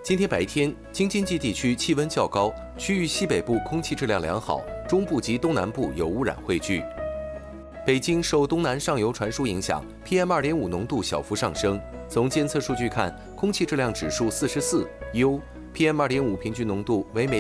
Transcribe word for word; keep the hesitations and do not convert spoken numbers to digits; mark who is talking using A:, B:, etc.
A: 今天白天，京津冀地区气温较高，区域西北部空气质量良好，中部及东南部有污染汇聚。北京受东南上游传输影响 ，P M 二点五 浓度小幅上升。从监测数据看，空气质量指数四十四，优 ，P M 二点五 平均浓度为每